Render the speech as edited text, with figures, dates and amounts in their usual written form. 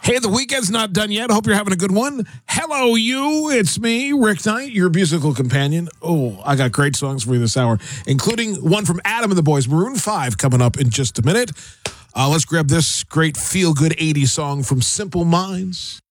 Hey, the weekend's not done yet. Hope you're having a good one. Hello, you. It's me, Rick Knight, your musical companion. Oh, I got great songs for you this hour, including one from Adam and the Boys, Maroon 5, coming up in just a minute. Let's grab this great feel-good 80s song from Simple Minds.